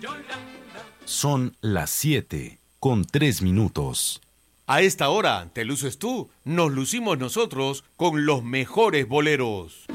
Son las 7:03. A esta hora, te luces tú, nos lucimos nosotros con los mejores boleros.